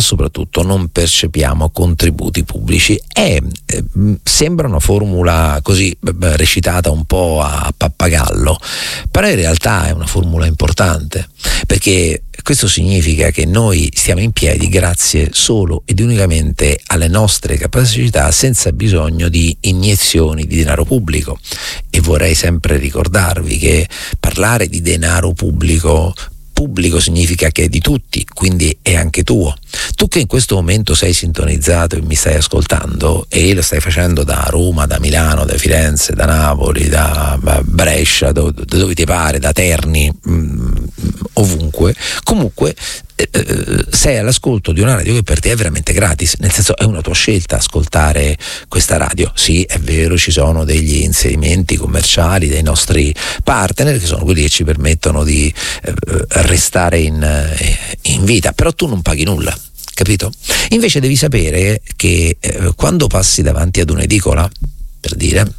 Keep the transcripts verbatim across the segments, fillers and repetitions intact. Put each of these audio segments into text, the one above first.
soprattutto non percepiamo contributi pubblici. È, eh, sembra una formula così beh, recitata un po' a pappagallo, però in realtà è una formula importante, perché questo significa che noi stiamo in piedi grazie solo ed unicamente alle nostre capacità, senza bisogno di iniezioni di denaro pubblico. E vorrei sempre ricordarvi che parlare di denaro pubblico pubblico significa che è di tutti, quindi è anche tuo. Tu che in questo momento sei sintonizzato e mi stai ascoltando, e lo stai facendo da Roma, da Milano, da Firenze, da Napoli, da Brescia, da dove ti pare, da Terni, mh, ovunque, comunque eh, sei all'ascolto di una radio che per te è veramente gratis, nel senso è una tua scelta ascoltare questa radio. Sì, è vero, ci sono degli inserimenti commerciali dei nostri partner che sono quelli che ci permettono di eh, restare in, eh, in vita, però tu non paghi nulla, capito? Invece devi sapere che eh, quando passi davanti ad un'edicola, per dire,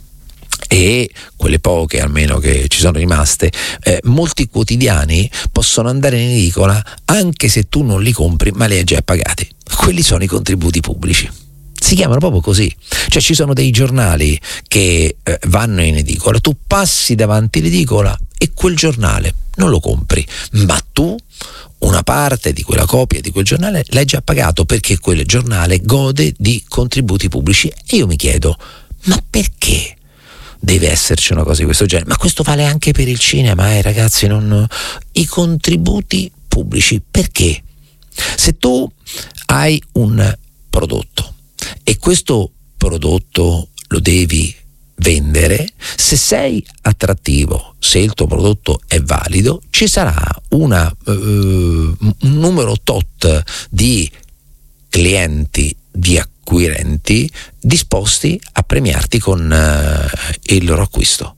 e quelle poche almeno che ci sono rimaste, eh, molti quotidiani possono andare in edicola anche se tu non li compri, ma li hai già pagati. Quelli sono i contributi pubblici. Si chiamano proprio così. Cioè ci sono dei giornali che eh, vanno in edicola, tu passi davanti all'edicola e quel giornale non lo compri, ma tu una parte di quella copia di quel giornale l'hai già pagato, perché quel giornale gode di contributi pubblici. E io mi chiedo, ma perché deve esserci una cosa di questo genere? Ma questo vale anche per il cinema, eh ragazzi, non... i contributi pubblici, perché? Se tu hai un prodotto e questo prodotto lo devi vendere, se sei attrattivo, se il tuo prodotto è valido, ci sarà una, uh, un numero tot di clienti, di acquirenti disposti a premiarti con uh, il loro acquisto.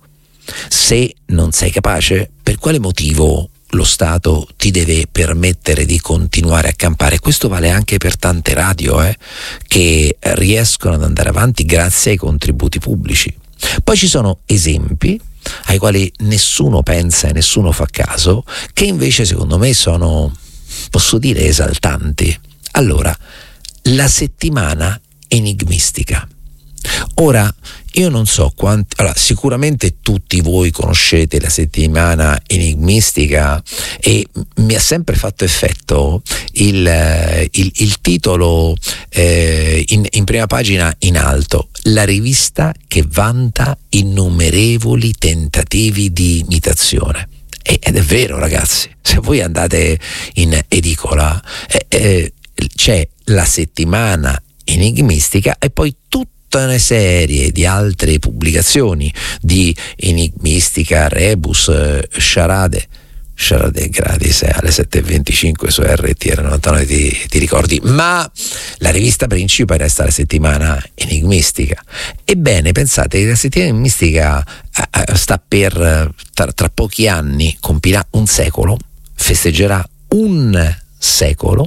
Se non sei capace, per quale motivo lo Stato ti deve permettere di continuare a campare? Questo vale anche per tante radio eh, che riescono ad andare avanti grazie ai contributi pubblici. Poi ci sono esempi ai quali nessuno pensa e nessuno fa caso, che invece secondo me sono, posso dire, esaltanti. Allora, la settimana enigmistica. Ora, io non so quanti, allora, sicuramente tutti voi conoscete la settimana enigmistica e mi ha sempre fatto effetto il, il, il titolo eh, in, in prima pagina in alto: la rivista che vanta innumerevoli tentativi di imitazione. E, ed è vero, ragazzi, se voi andate in edicola eh, eh, c'è la settimana enigmistica e poi tutta una serie di altre pubblicazioni di enigmistica, rebus, sciarade. Sciarade gratis alle sette e venticinque su R T R novantanove, ti, ti ricordi? Ma la rivista principe resta la settimana enigmistica. Ebbene, pensate che la settimana enigmistica eh, sta per tra, tra pochi anni compirà un secolo, festeggerà un secolo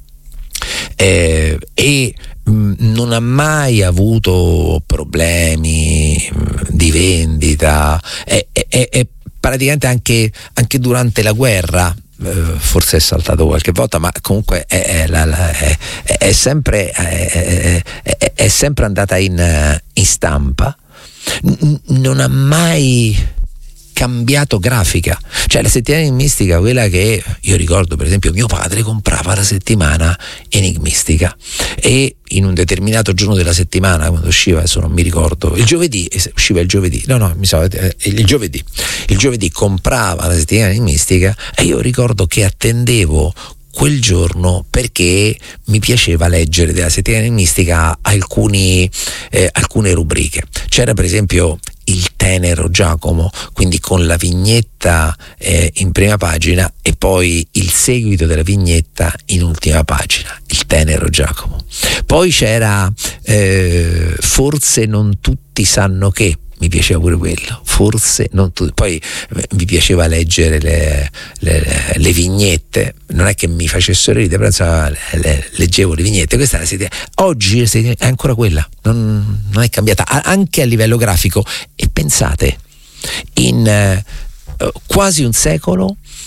eh, e non ha mai avuto problemi di vendita, è, è, è praticamente anche, anche durante la guerra, eh, forse è saltato qualche volta, ma comunque è, è, la, la, è, è, sempre, è, è, è sempre andata in, in stampa, N- non ha mai cambiato grafica. Cioè la settimana enigmistica, quella che io ricordo, per esempio mio padre comprava la settimana enigmistica e in un determinato giorno della settimana, quando usciva, adesso non mi ricordo, il giovedì, usciva il giovedì, no no mi sa, il giovedì il giovedì comprava la settimana enigmistica e io ricordo che attendevo quel giorno perché mi piaceva leggere della settimana enigmistica alcuni, eh, alcune rubriche. C'era per esempio il tenero Giacomo, quindi con la vignetta eh, in prima pagina e poi il seguito della vignetta in ultima pagina, il tenero Giacomo. Poi c'era eh, forse non tutti sanno che, mi piaceva pure quello, forse non tutti. Poi eh, mi piaceva leggere le, le, le vignette, non è che mi facessero ridere, però insomma, le, le, leggevo le vignette. Questa è la settimana. Oggi è ancora quella, non, non è cambiata, anche a livello grafico. E pensate, in eh, quasi un secolo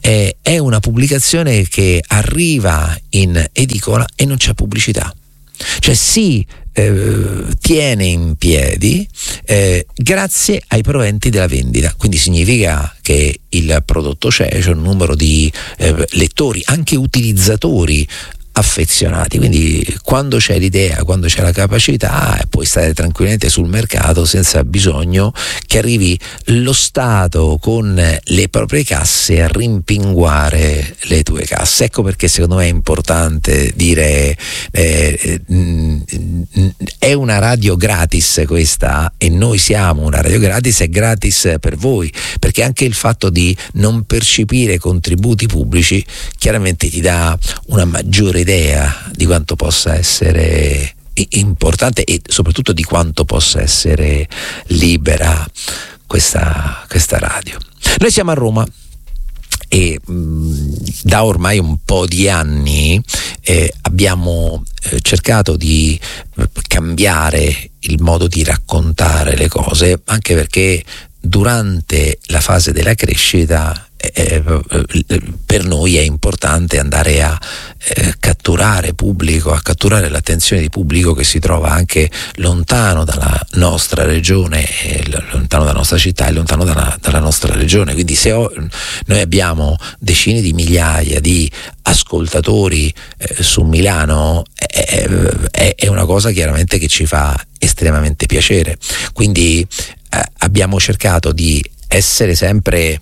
eh, è una pubblicazione che arriva in edicola e non c'è pubblicità. Cioè si eh, tiene in piedi eh, grazie ai proventi della vendita, quindi significa che il prodotto c'è, c'è un numero di eh, lettori, anche utilizzatori affezionati, quindi quando c'è l'idea, quando c'è la capacità, puoi stare tranquillamente sul mercato senza bisogno che arrivi lo Stato con le proprie casse a rimpinguare le tue casse. Ecco perché secondo me è importante dire eh, è una radio gratis questa, e noi siamo una radio gratis, è gratis per voi, perché anche il fatto di non percepire contributi pubblici chiaramente ti dà una maggiore idea di quanto possa essere importante e soprattutto di quanto possa essere libera questa, questa radio. Noi siamo a Roma e mh, da ormai un po' di anni eh, abbiamo eh, cercato di eh, cambiare il modo di raccontare le cose, anche perché durante la fase della crescita Eh, per noi è importante andare a eh, catturare pubblico, a catturare l'attenzione di pubblico che si trova anche lontano dalla nostra regione, eh, lontano dalla nostra città e lontano dalla, dalla nostra regione. Quindi se ho, noi abbiamo decine di migliaia di ascoltatori eh, su Milano, è, è, è una cosa chiaramente che ci fa estremamente piacere. Quindi eh, abbiamo cercato di essere sempre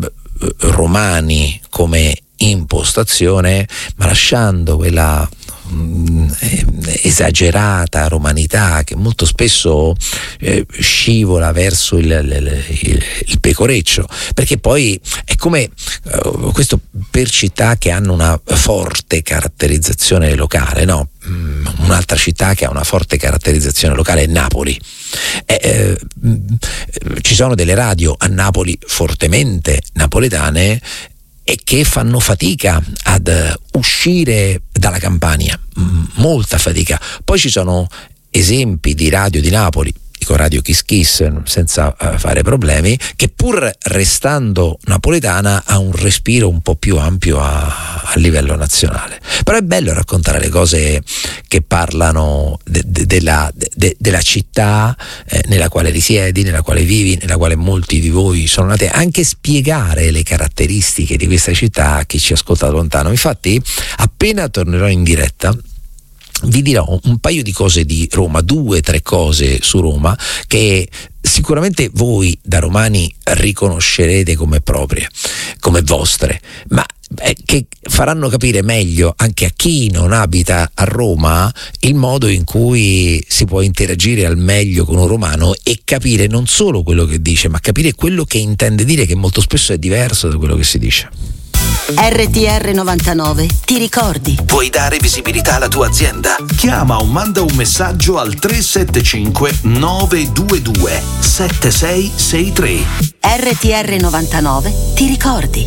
romani come impostazione, ma lasciando quella mh, esagerata romanità che molto spesso eh, scivola verso il, il, il, il pecoreccio, perché poi è come uh, questo per città che hanno una forte caratterizzazione locale, no? Mm, un'altra città che ha una forte caratterizzazione locale è Napoli. Eh, eh, ci sono delle radio a Napoli fortemente napoletane e che fanno fatica ad uscire dalla Campania, molta fatica. Poi ci sono esempi di radio di Napoli, dico Radio Kiss Kiss senza uh, fare problemi, che pur restando napoletana ha un respiro un po' più ampio a, a livello nazionale. Però è bello raccontare le cose che parlano de, de, della, de, della città eh, nella quale risiedi, nella quale vivi, nella quale molti di voi sono nati, anche spiegare le caratteristiche di questa città a chi ci ascolta da lontano. Infatti appena tornerò in diretta vi dirò un paio di cose di Roma, due, tre cose su Roma che sicuramente voi da romani riconoscerete come proprie, come vostre, ma eh, che faranno capire meglio anche a chi non abita a Roma il modo in cui si può interagire al meglio con un romano e capire non solo quello che dice, ma capire quello che intende dire, che molto spesso è diverso da quello che si dice. R T R novantanove, ti ricordi? Vuoi dare visibilità alla tua azienda? Chiama o manda un messaggio al tre sette cinque nove due due sette sei sei tre. R T R novantanove, ti ricordi?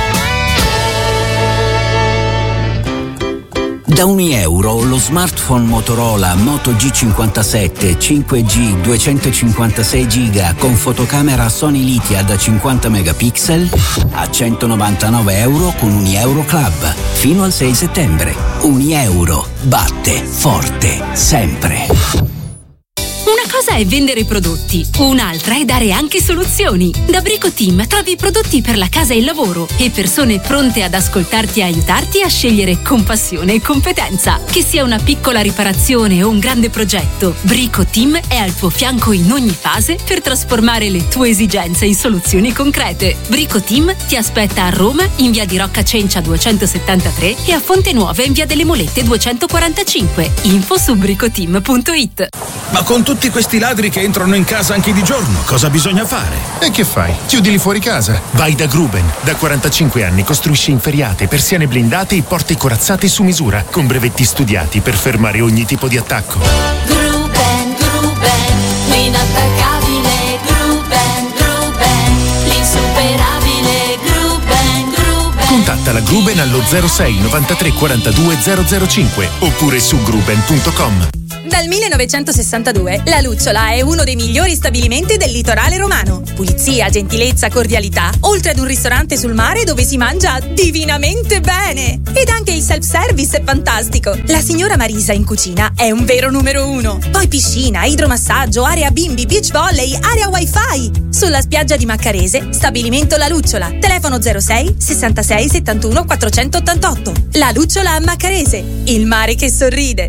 Da ogni euro lo smartphone Motorola Moto G cinquantasette cinque G duecentocinquantasei giga con fotocamera Sony Lithia da cinquanta megapixel a centonovantanove euro con Unieuro Club fino al sei settembre. Unieuro batte forte sempre. Una cosa è vendere prodotti, un'altra è dare anche soluzioni. Da Brico Team trovi prodotti per la casa e il lavoro e persone pronte ad ascoltarti e aiutarti a scegliere con passione e competenza. Che sia una piccola riparazione o un grande progetto, Brico Team è al tuo fianco in ogni fase per trasformare le tue esigenze in soluzioni concrete. Brico Team ti aspetta a Roma in via di Rocca Cencia duecentosettantatré e a Fonte Nuova in via delle Molette duecentoquarantacinque. Info su bricoteam punto it. Ma con tutti questi ladri che entrano in casa anche di giorno, cosa bisogna fare? E che fai? Chiudili fuori casa. Vai da Gruben. Da quarantacinque anni costruisce inferriate, persiane blindate e porte corazzate su misura, con brevetti studiati per fermare ogni tipo di attacco. Gruben, Gruben, l'inattaccabile Gruben, Gruben, l'insuperabile Gruben, Gruben. Contatta la Gruben allo zero sei novantatré quarantadue zero zero cinque oppure su gruben punto com. Dal millenovecentosessantadue La Lucciola è uno dei migliori stabilimenti del litorale romano. Pulizia, gentilezza, cordialità, oltre ad un ristorante sul mare dove si mangia divinamente bene. Ed anche il self-service è fantastico. La signora Marisa in cucina è un vero numero uno. Poi piscina, idromassaggio, area bimbi, beach volley, area wifi. Sulla spiaggia di Maccarese, stabilimento La Lucciola. Telefono zero sei sessantasei settantuno quattrocentottantotto. La Lucciola a Maccarese. Il mare che sorride.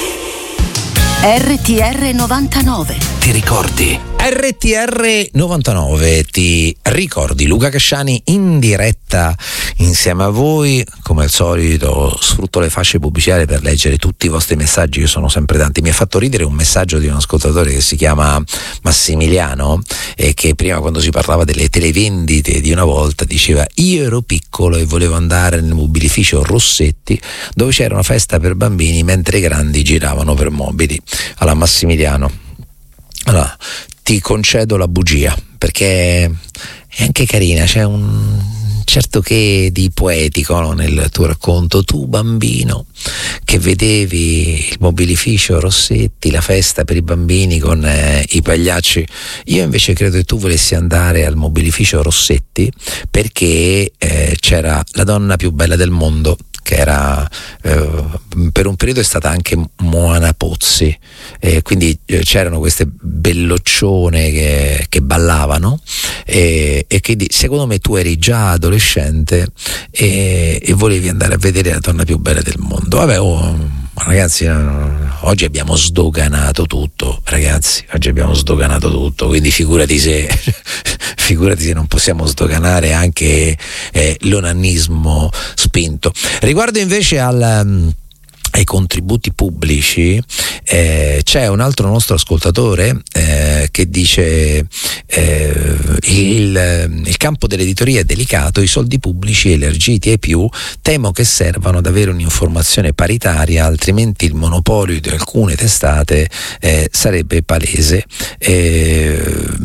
R T R novantanove. Ti ricordi? R T R novantanove, ti ricordi? Luca Casciani in diretta insieme a voi. Come al solito sfrutto le fasce pubblicitarie per leggere tutti i vostri messaggi, che sono sempre tanti. Mi ha fatto ridere un messaggio di un ascoltatore che si chiama Massimiliano e che prima, quando si parlava delle televendite di una volta, diceva: io ero piccolo e volevo andare nel mobilificio Rossetti dove c'era una festa per bambini mentre i grandi giravano per mobili. Allora Massimiliano, allora ti concedo la bugia, perché è anche carina, c'è un certo che di poetico, no, nel tuo racconto. Tu bambino che vedevi il mobilificio Rossetti, la festa per i bambini con eh, i pagliacci, io invece credo che tu volessi andare al mobilificio Rossetti perché eh, c'era la donna più bella del mondo, che era eh, per un periodo è stata anche Moana Pozzi, eh, quindi eh, c'erano queste belloccione che, che ballavano, eh, e quindi secondo me tu eri già adolescente e, e volevi andare a vedere la donna più bella del mondo. Vabbè, oh, ragazzi, oggi abbiamo sdoganato tutto, ragazzi, oggi abbiamo sdoganato tutto, quindi figurati se figurati se non possiamo sdoganare anche eh, l'onanismo spinto. Riguardo invece al um, ai contributi pubblici, eh, c'è un altro nostro ascoltatore eh, che dice eh, il, il campo dell'editoria è delicato, i soldi pubblici elargiti ai più temo che servano ad avere un'informazione paritaria, altrimenti il monopolio di alcune testate eh, sarebbe palese. Eh,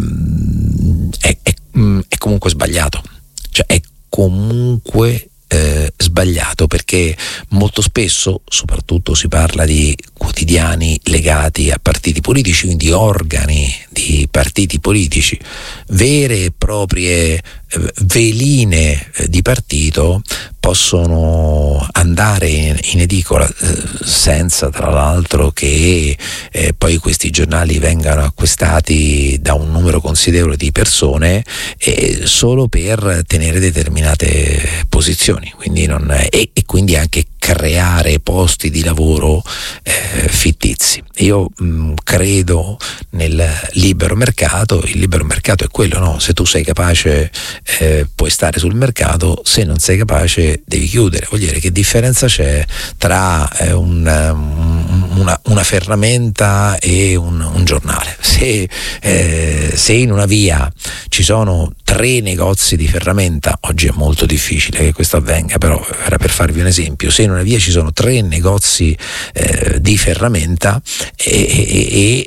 è, è, è comunque sbagliato, cioè è comunque Eh, sbagliato, perché molto spesso soprattutto si parla di quotidiani legati a partiti politici, quindi organi di partiti politici, vere e proprie eh, veline eh, di partito possono andare in, in edicola eh, senza tra l'altro che eh, poi questi giornali vengano acquistati da un numero considerevole di persone eh, solo per tenere determinate posizioni, quindi non è, e, e quindi anche creare posti di lavoro eh, fittizi. Io mh, credo nel libero mercato. Il libero mercato è quello, no? Se tu sei capace eh, puoi stare sul mercato, se non sei capace devi chiudere. Vuol dire, che differenza c'è tra eh, un, um, una, una ferramenta e un, un giornale? Se, eh, se in una via ci sono tre negozi di ferramenta, oggi è molto difficile che questo avvenga, però era per farvi un esempio, se in una via ci sono tre negozi eh, di ferramenta e, e, e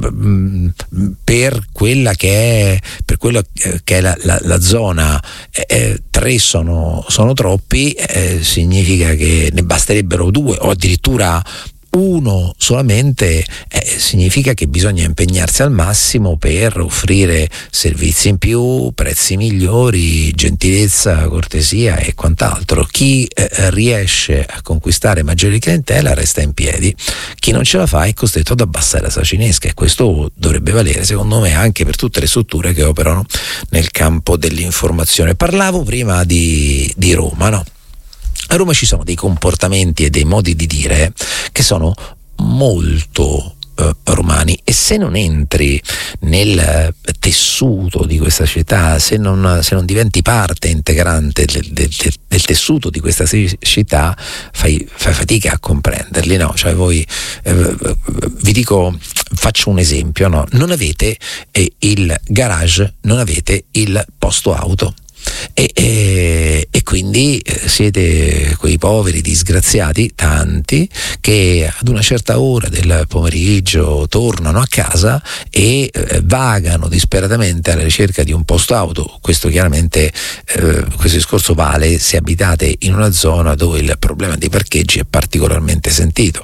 per quella che è per quello che è la, la, la zona eh, tre sono, sono troppi, eh, significa che ne basterebbero due o addirittura uno solamente, eh, significa che bisogna impegnarsi al massimo per offrire servizi in più, prezzi migliori, gentilezza, cortesia e quant'altro. Chi eh, riesce a conquistare maggiore clientela resta in piedi, chi non ce la fa è costretto ad abbassare la sacinesca, e questo dovrebbe valere secondo me anche per tutte le strutture che operano nel campo dell'informazione. Parlavo prima di, di Roma, no? A Roma ci sono dei comportamenti e dei modi di dire che sono molto eh, romani, e se non entri nel tessuto di questa città, se non, se non diventi parte integrante del, del, del tessuto di questa città, fai, fai fatica a comprenderli, no? Cioè voi, eh, vi dico, faccio un esempio, no? Non avete eh, il garage, non avete il posto auto. E, e, e quindi siete quei poveri disgraziati, tanti, che ad una certa ora del pomeriggio tornano a casa e eh, vagano disperatamente alla ricerca di un posto auto. Questo chiaramente eh, questo discorso vale se abitate in una zona dove il problema dei parcheggi è particolarmente sentito.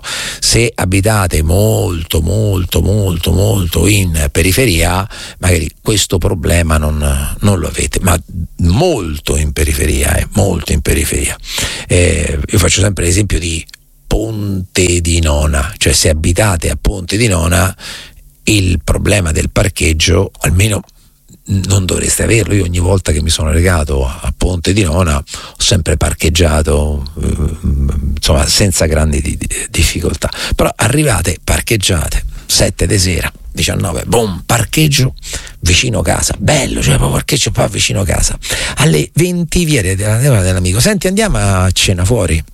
Se abitate molto molto molto molto in periferia, magari questo problema non, non lo avete, ma molto in periferia, eh, molto in periferia. Eh, io faccio sempre l'esempio di Ponte di Nona, cioè se abitate a Ponte di Nona il problema del parcheggio almeno non dovreste averlo. Io ogni volta che mi sono recato a Ponte di Nona ho sempre parcheggiato, eh, insomma senza grandi di, di, difficoltà, però arrivate, parcheggiate sette di sera, diciannove, boom, parcheggio vicino casa, bello, cioè parcheggio qua vicino casa, alle venti via dell'amico, senti andiamo a cena fuori,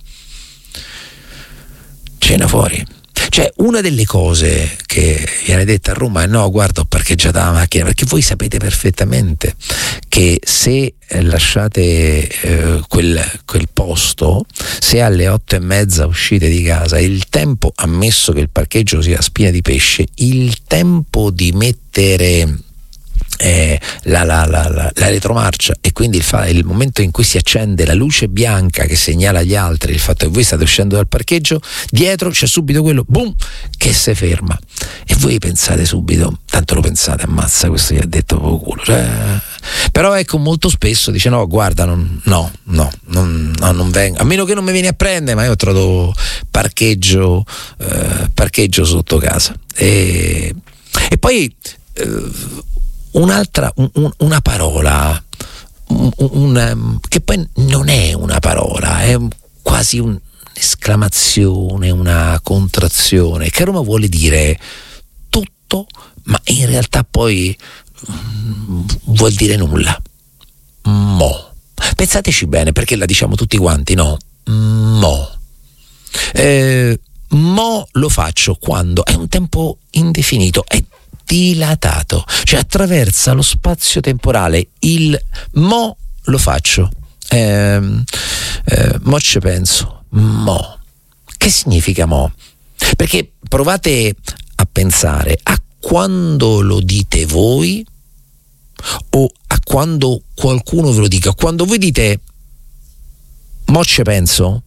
cena fuori. Cioè una delle cose che viene detta a Roma è no, guarda, ho parcheggiato la macchina, perché voi sapete perfettamente che se lasciate eh, quel, quel posto, se alle otto e mezza uscite di casa, il tempo, ammesso che il parcheggio sia spina di pesce, il tempo di mettere Eh, la, la, la, la, la retromarcia e quindi il, fa, il momento in cui si accende la luce bianca che segnala agli altri il fatto che voi state uscendo dal parcheggio, dietro c'è subito quello boom che si ferma e voi pensate subito, tanto lo pensate, ammazza, questo gli ha detto poco culo, cioè, però ecco molto spesso dice no guarda non, no no non, no non vengo, a meno che non mi vieni a prendere, ma io ho trovato parcheggio eh, parcheggio sotto casa e, e poi eh, un'altra un, una parola un, un, che poi non è una parola, è quasi un'esclamazione, una contrazione che a Roma vuole dire tutto ma in realtà poi mm, vuol dire nulla. Mo, pensateci bene perché la diciamo tutti quanti, no? Mo eh, mo lo faccio quando è un tempo indefinito, è dilatato, cioè attraversa lo spazio temporale. Il mo lo faccio, eh, eh, mo ci penso, mo. Che significa mo? Perché provate a pensare a quando lo dite voi o a quando qualcuno ve lo dica. Quando voi dite mo ci penso,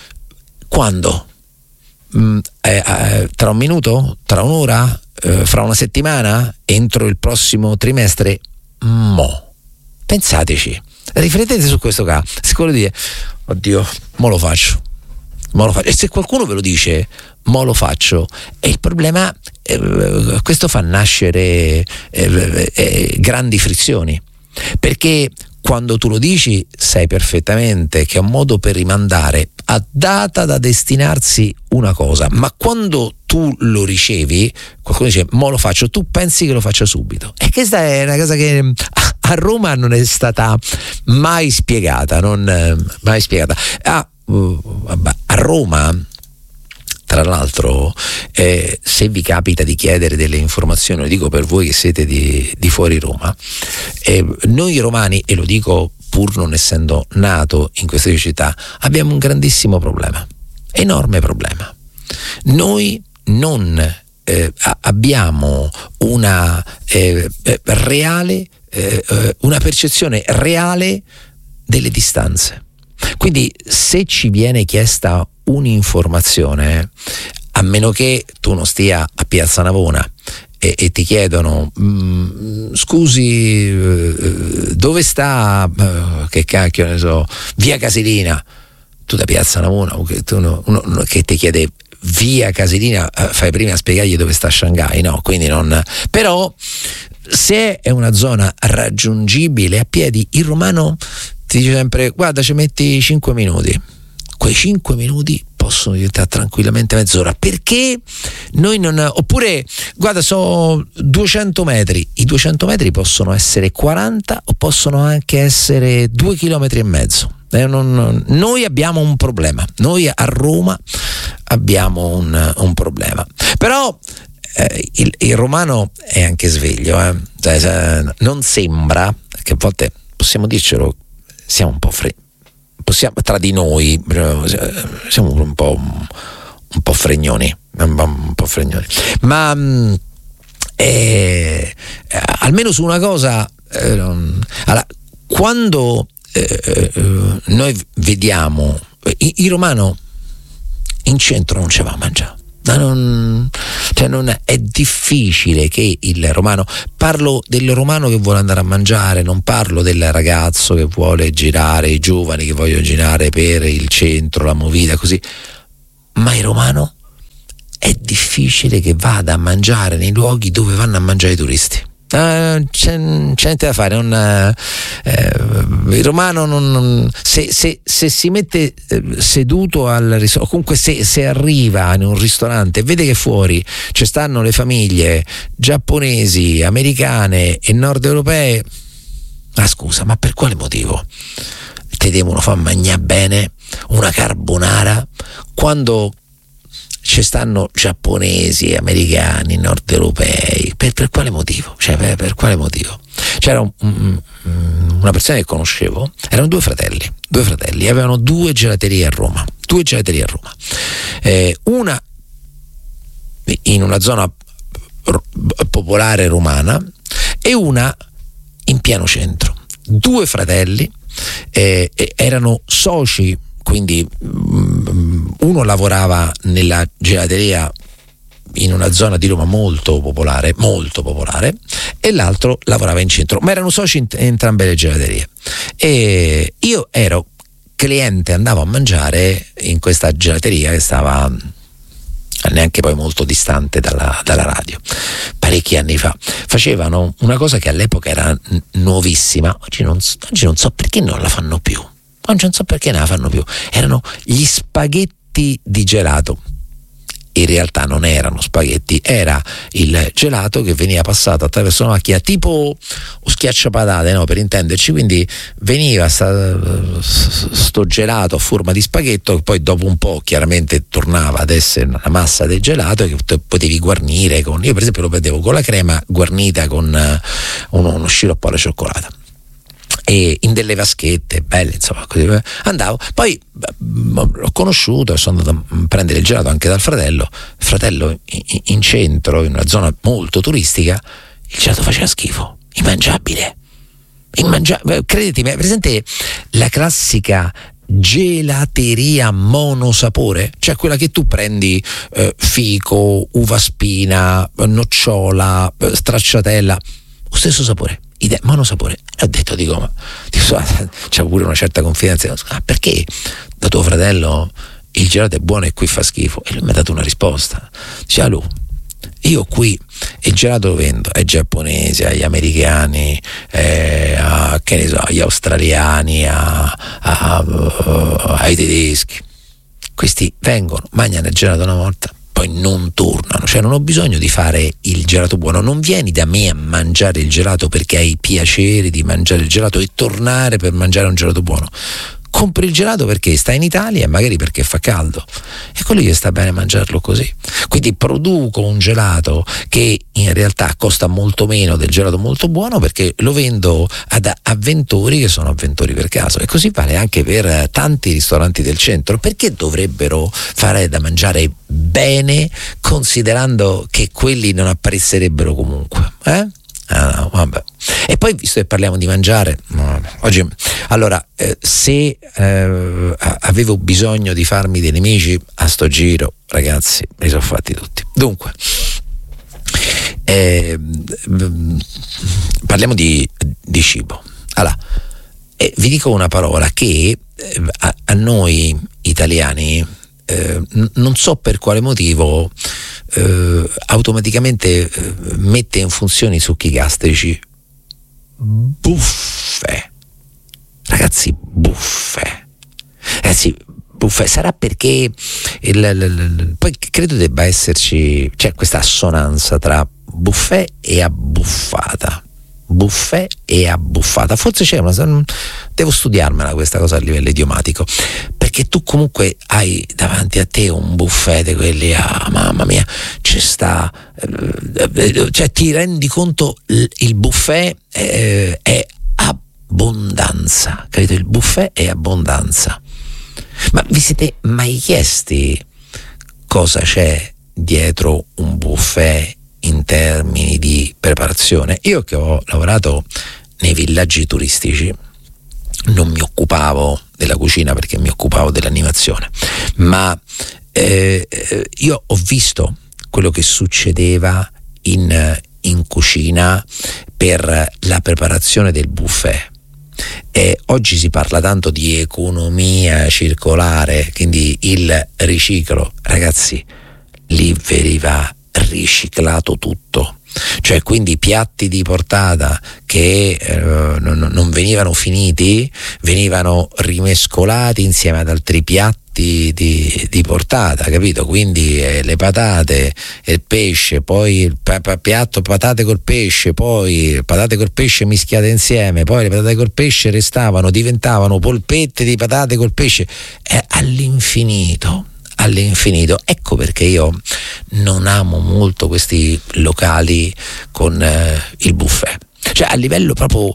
quando? Mm, eh, eh, tra un minuto? Tra un'ora? Uh, fra una settimana, entro il prossimo trimestre, mo. Pensateci, riflettete su questo caso. Se quello dire, oddio, mo lo faccio, mo lo faccio. E se qualcuno ve lo dice, mo lo faccio, e il problema, eh, questo fa nascere eh, eh, grandi frizioni, perché quando tu lo dici sai perfettamente che è un modo per rimandare a data da destinarsi una cosa, ma quando tu lo ricevi, qualcuno dice mo lo faccio, tu pensi che lo faccia subito, e questa è una cosa che a Roma non è stata mai spiegata, non mai spiegata. Ah, uh, vabbè, a Roma tra l'altro eh, se vi capita di chiedere delle informazioni, lo dico per voi che siete di, di fuori Roma, eh, noi romani, e lo dico pur non essendo nato in queste due città, abbiamo un grandissimo problema, enorme problema. Noi non eh, abbiamo una eh, reale eh, una percezione reale delle distanze. Quindi se ci viene chiesta un'informazione, a meno che tu non stia a Piazza Navona e, e ti chiedono mm, scusi eh, dove sta eh, che cacchio ne so, via Casilina, tu da Piazza Navona che, tu no, uno, uno che ti chiede via Casilina eh, fai prima a spiegargli dove sta Shanghai, no? Quindi non, però se è una zona raggiungibile a piedi, il romano ti dice sempre guarda ci metti cinque minuti, quei cinque minuti possono diventare tranquillamente mezz'ora, perché noi non, oppure guarda so duecento metri, i duecento metri possono essere quaranta o possono anche essere due chilometri e mezzo. Eh, non, noi abbiamo un problema, noi a Roma abbiamo un, un problema, però eh, il, il romano è anche sveglio, eh. Cioè, non sembra, che a volte possiamo dircelo, siamo un po' freddi, possiamo tra di noi siamo un po' un po' fregnoni, un po' fregnoni, ma eh, almeno su una cosa, eh, allora, quando eh, noi vediamo il romano in centro non ce va a mangiare, Ma non, cioè non è, è difficile che il romano, parlo del romano che vuole andare a mangiare, non parlo del ragazzo che vuole girare, i giovani che vogliono girare per il centro, la movida, così, ma il romano è difficile che vada a mangiare nei luoghi dove vanno a mangiare i turisti. Uh, c'è, c'è niente da fare, non, uh, il romano non, non, se, se, se si mette uh, seduto al ristorante, comunque se, se arriva in un ristorante e vede che fuori ci stanno le famiglie giapponesi, americane e nord europee, ah scusa, ma per quale motivo te devono far mangiare bene una carbonara quando ci stanno giapponesi, americani, nord europei? Per, per quale motivo? Cioè, per, per quale motivo? C'era un, un, una persona che conoscevo, erano due fratelli, due fratelli, avevano due gelaterie a Roma, due gelaterie a Roma. Eh, una in una zona r- popolare romana e una in pieno centro. Due fratelli, eh, erano soci, quindi uno lavorava nella gelateria in una zona di Roma molto popolare, molto popolare, e l'altro lavorava in centro, ma erano soci in entrambe le gelaterie. E io ero cliente, andavo a mangiare in questa gelateria che stava neanche poi molto distante dalla, dalla radio, parecchi anni fa. Facevano una cosa che all'epoca era n- nuovissima, oggi non, oggi non so perché non la fanno più. Oggi non so perché ne la fanno più. Erano gli spaghetti di gelato. In realtà non erano spaghetti, era il gelato che veniva passato attraverso una macchina tipo schiacciapatate, no, per intenderci. Quindi veniva sta, sto gelato a forma di spaghetto che poi dopo un po' chiaramente tornava ad essere una massa del gelato che potevi guarnire con, io per esempio lo prendevo con la crema guarnita con uno, uno sciroppo alla cioccolata, e in delle vaschette belle, insomma, così andavo. Poi l'ho conosciuto e sono andato a prendere il gelato anche dal fratello. Fratello in, in centro, in una zona molto turistica, il gelato faceva schifo, immangiabile, immangiabile. Credetemi, è presente la classica gelateria monosapore, cioè quella che tu prendi eh, fico, uva spina, nocciola, stracciatella, lo stesso sapore, idea, monosapore. E ho detto, dico, ma dico, c'è pure una certa confidenza. Ah, perché da tuo fratello il gelato è buono e qui fa schifo? E lui mi ha dato una risposta. Dice, ah, lui, io qui il gelato lo vendo ai giapponesi, agli americani, eh, a, che ne so, agli australiani, a, a, a, ai tedeschi. Questi vengono, mangiano il gelato una volta, poi non tornano. Cioè non ho bisogno di fare il gelato buono, non vieni da me a mangiare il gelato perché hai piacere di mangiare il gelato e tornare per mangiare un gelato buono. Compri il gelato perché sta in Italia e magari perché fa caldo, e quello gli sta bene mangiarlo così. Quindi produco un gelato che in realtà costa molto meno del gelato molto buono perché lo vendo ad avventori che sono avventori per caso. E così vale anche per tanti ristoranti del centro. Perché dovrebbero fare da mangiare bene considerando che quelli non apparisserebbero comunque, eh? Ah, no, vabbè. E poi, visto che parliamo di mangiare, no, oggi, allora, eh, se eh, avevo bisogno di farmi dei nemici a sto giro, ragazzi, me li sono fatti tutti. Dunque, eh, parliamo di, di cibo. Allora, eh, vi dico una parola che eh, a, a noi italiani, eh, n- non so per quale motivo, eh, automaticamente eh, mette in funzione i succhi gastrici. Buffe, ragazzi, buffe, ragazzi, buffe. Sarà perché il, il, il, poi credo debba esserci, c'è questa assonanza tra buffet e abbuffata, buffet e abbuffata. Forse c'è una, devo studiarmela questa cosa a livello idiomatico, perché tu comunque hai davanti a te un buffet di quelli, ah mamma mia, ci sta, cioè ti rendi conto, il buffet è, è abbondanza, capito? Il buffet è abbondanza. Ma vi siete mai chiesti cosa c'è dietro un buffet in termini di preparazione? Io che ho lavorato nei villaggi turistici non mi occupavo della cucina perché mi occupavo dell'animazione, ma eh, io ho visto quello che succedeva in, in cucina per la preparazione del buffet. E oggi si parla tanto di economia circolare, quindi il riciclo. Ragazzi, lì veniva riciclato tutto, cioè quindi piatti di portata che eh, non, non venivano finiti venivano rimescolati insieme ad altri piatti di, di portata, capito? Quindi eh, le patate e il pesce, poi il pa- pa- piatto patate col pesce, poi patate col pesce mischiate insieme, poi le patate col pesce restavano, diventavano polpette di patate col pesce, eh, all'infinito all'infinito. Ecco perché io non amo molto questi locali con eh, il buffet, cioè a livello proprio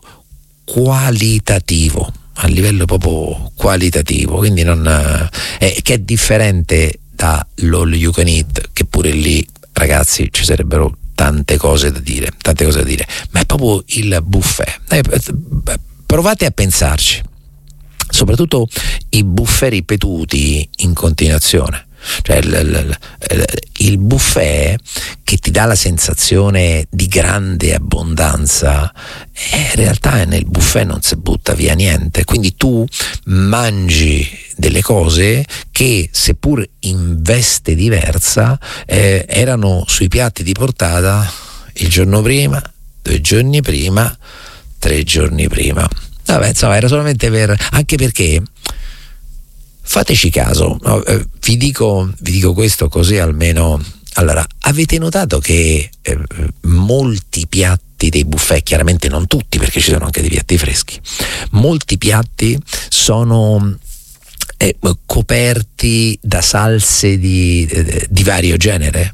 qualitativo a livello proprio qualitativo, quindi non eh, che è differente da l'all you can eat, che pure lì, ragazzi, ci sarebbero tante cose da dire, tante cose da dire, ma è proprio il buffet. Eh, provate a pensarci, soprattutto i buffet ripetuti in continuazione. Cioè il, il, il buffet che ti dà la sensazione di grande abbondanza, eh, in realtà nel buffet non si butta via niente, quindi tu mangi delle cose che, seppur in veste diversa, eh, erano sui piatti di portata il giorno prima, due giorni prima, tre giorni prima. Vabbè, insomma, era solamente per, anche perché fateci caso, no, eh, vi dico vi dico questo così almeno. Allora, avete notato che eh, molti piatti dei buffet, chiaramente non tutti perché ci sono anche dei piatti freschi, molti piatti sono eh, coperti da salse di, eh, di vario genere?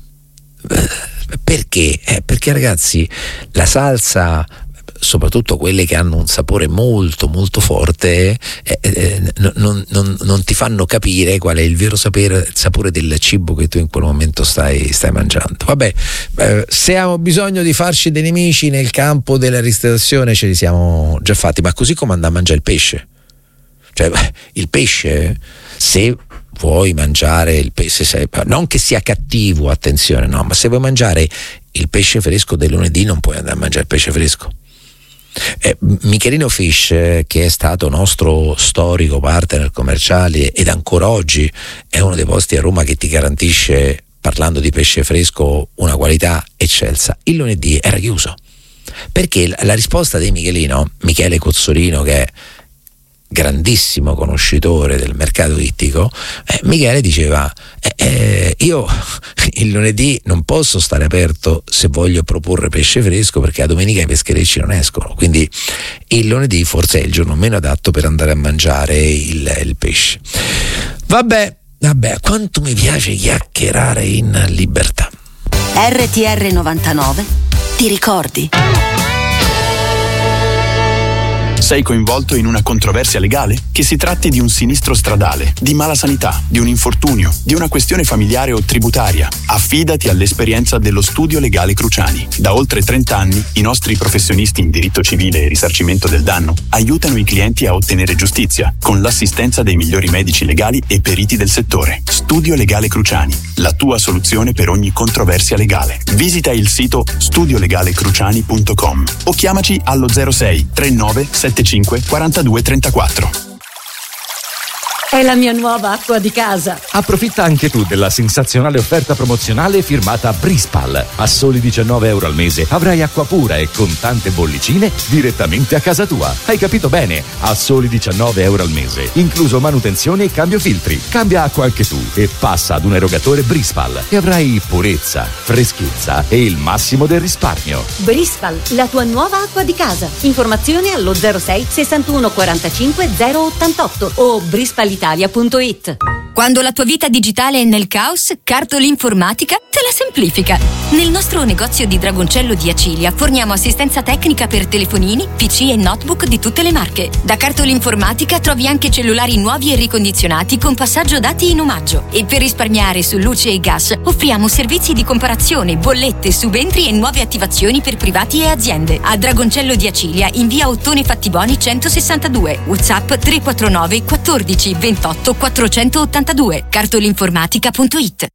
Perché? Eh, perché ragazzi, la salsa, soprattutto quelle che hanno un sapore molto molto forte, eh, eh, non, non, non ti fanno capire qual è il vero sapere, il sapore del cibo che tu in quel momento stai, stai mangiando. Vabbè, eh, se abbiamo bisogno di farci dei nemici nel campo della ristorazione ce li siamo già fatti, ma così come andare a mangiare il pesce. Cioè il pesce, se vuoi mangiare il pesce, se, non che sia cattivo, attenzione, no, ma se vuoi mangiare il pesce fresco del lunedì non puoi andare a mangiare il pesce fresco. Eh, Michelino Fish, eh, che è stato nostro storico partner commerciale ed ancora oggi è uno dei posti a Roma che ti garantisce, parlando di pesce fresco, una qualità eccelsa, il lunedì era chiuso, perché la, la risposta di Michelino, Michele Cozzolino, che è grandissimo conoscitore del mercato ittico, eh, Michele diceva eh, eh, io il lunedì non posso stare aperto se voglio proporre pesce fresco, perché la domenica i pescherecci non escono, quindi il lunedì forse è il giorno meno adatto per andare a mangiare il, il pesce. Vabbè, vabbè, quanto mi piace chiacchierare in libertà. R T R novantanove, ti ricordi? Sei coinvolto in una controversia legale? Che si tratti di un sinistro stradale, di mala sanità, di un infortunio, di una questione familiare o tributaria, affidati all'esperienza dello Studio Legale Cruciani. Da oltre trenta anni i nostri professionisti in diritto civile e risarcimento del danno aiutano i clienti a ottenere giustizia con l'assistenza dei migliori medici legali e periti del settore. Studio Legale Cruciani, la tua soluzione per ogni controversia legale. Visita il sito studio legale cruciani punto com o chiamaci allo zero sei trentanove settantacinque quarantadue trentaquattro. È la mia nuova acqua di casa. Approfitta anche tu della sensazionale offerta promozionale firmata Brispal. A soli diciannove euro al mese avrai acqua pura e con tante bollicine direttamente a casa tua. Hai capito bene? A soli diciannove euro al mese, incluso manutenzione e cambio filtri. Cambia acqua anche tu e passa ad un erogatore Brispal e avrai purezza, freschezza e il massimo del risparmio. Brispal, la tua nuova acqua di casa. Informazioni allo zero sei sessantuno quarantacinque zero ottantotto o brispal italia punto it. Quando la tua vita digitale è nel caos, Cartolinformatica te la semplifica. Nel nostro negozio di Dragoncello di Acilia forniamo assistenza tecnica per telefonini, P C e notebook di tutte le marche. Da Cartolinformatica trovi anche cellulari nuovi e ricondizionati con passaggio dati in omaggio. E per risparmiare su luce e gas offriamo servizi di comparazione, bollette, subentri e nuove attivazioni per privati e aziende. A Dragoncello di Acilia in via Ottone Fattiboni centosessantadue. WhatsApp tre quattro nove quattordici ventotto quattrocentottanta. sessantadue. cartolinformatica punto it.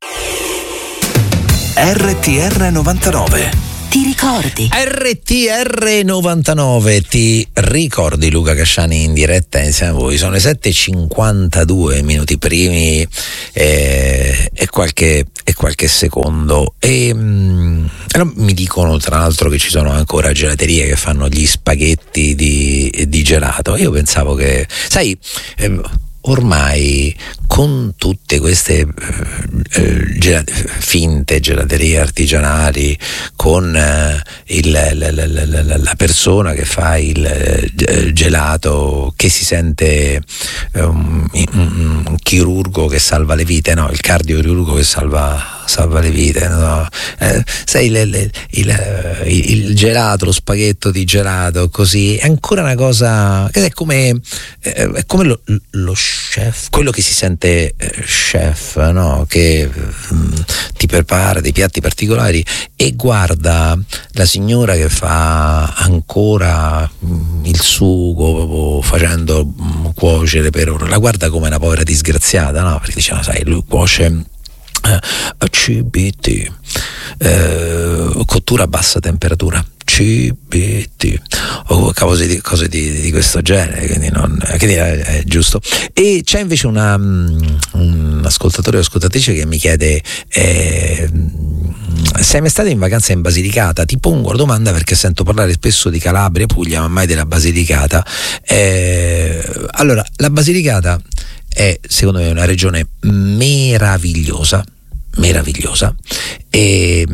R T R novantanove. Ti ricordi? R T R novantanove, ti ricordi? Luca Casciani in diretta insieme a voi. Sono le sette e cinquantadue minuti primi eh, e, qualche, e qualche secondo. E mh, mi dicono tra l'altro che ci sono ancora gelaterie che fanno gli spaghetti di, di gelato. Io pensavo che, sai, eh, ormai con tutte queste eh, gelat- finte gelaterie artigianali, con eh, il, la, la, la, la persona che fa il eh, gelato che si sente eh, un, un, un chirurgo che salva le vite, no, il cardiochirurgo che salva salva le vite, no? Eh, sai, le, le, il, il gelato, lo spaghetto di gelato, così è ancora una cosa che è come, eh, è come lo, lo chef, quello che si sente eh, chef, no? Che mh, ti prepara dei piatti particolari e guarda la signora che fa ancora mh, il sugo facendo mh, cuocere per ore, la guarda come una povera disgraziata, no? Perché diceva, sai, lui cuoce a C B T, eh, cottura a bassa temperatura, C B T o cose di, cose di, di questo genere, quindi, non, quindi è, è giusto. E c'è invece una, um, un ascoltatore o ascoltatrice che mi chiede eh, sei mai stata in vacanza in Basilicata? Ti pongo la domanda perché sento parlare spesso di Calabria, Puglia, ma mai della Basilicata. Eh, allora, la Basilicata è secondo me una regione meravigliosa, meravigliosa, e,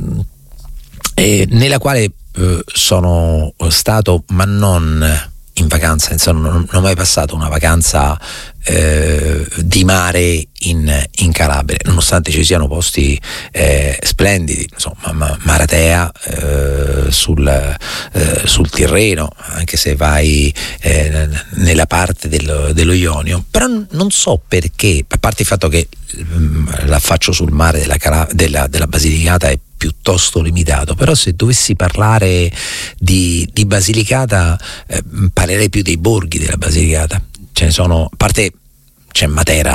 e nella quale eh, sono stato, ma non in vacanza, insomma, non, non ho mai passato una vacanza eh, di mare in, in Calabria, nonostante ci siano posti eh, splendidi, insomma, ma, Maratea eh, sul, eh, sul Tirreno, anche se vai eh, nella parte dello, dello Ionio, però non so perché, a parte il fatto che mh, l'affaccio sul mare della, Cala- della, della Basilicata è piuttosto limitato, però se dovessi parlare di, di Basilicata eh, parlerei più dei borghi della Basilicata. Ce ne sono, a parte c'è Matera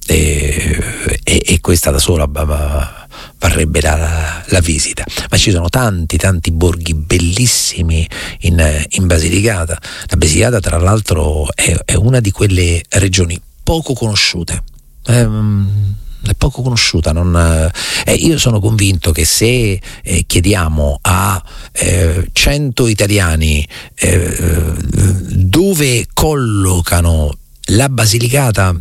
e, e, e questa da sola varrebbe la, la, la visita, ma ci sono tanti tanti borghi bellissimi in, in Basilicata. La Basilicata tra l'altro è, è una di quelle regioni poco conosciute, ehm, è poco conosciuta, non, eh, io sono convinto che se eh, chiediamo a eh, cento italiani eh, dove collocano la Basilicata,